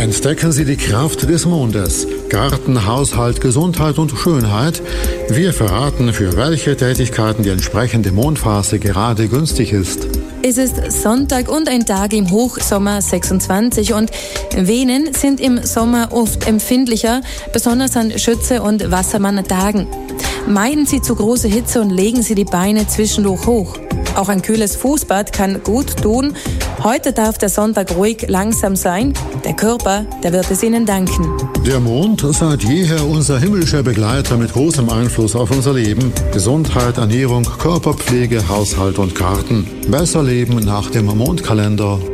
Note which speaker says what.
Speaker 1: Entdecken Sie die Kraft des Mondes. Garten, Haushalt, Gesundheit und Schönheit. Wir verraten, für welche Tätigkeiten die entsprechende Mondphase gerade günstig ist.
Speaker 2: Es ist Sonntag und ein Tag im Hochsommer 26 und Venen sind im Sommer oft empfindlicher, besonders an Schütze- und Wassermann-Tagen. Meiden Sie zu große Hitze und legen Sie die Beine zwischendurch hoch. Auch ein kühles Fußbad kann gut tun. Heute darf der Sonntag ruhig langsam sein. Der Körper, der wird es Ihnen danken.
Speaker 1: Der Mond seit jeher unser himmlischer Begleiter mit großem Einfluss auf unser Leben. Gesundheit, Ernährung, Körperpflege, Haushalt und Garten. Besser leben nach dem Mondkalender.